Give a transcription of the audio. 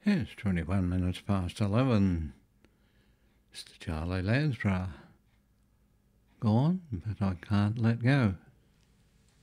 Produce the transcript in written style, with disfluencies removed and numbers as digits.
It's 21 minutes past 11. Mr. Charlie Lansborough. Gone, but I can't let go.